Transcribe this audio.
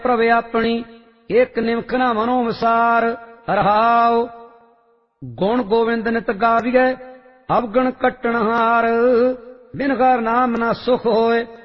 प्रभ अपनी एक निमख न मनो विसार। रहाओ गुण गोविंद नित गाविए अवगुण कटन हार। बिन हर नाम न सुख होए